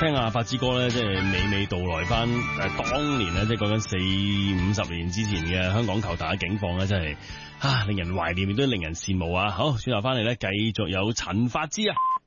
聽下發之歌咧，即係娓娓道來翻當年咧，即係講緊40-50年之前嘅香港球壇嘅境況咧，真係令人懷念，亦都令人羨慕啊！好，轉頭翻嚟咧，繼續有陳發之啊！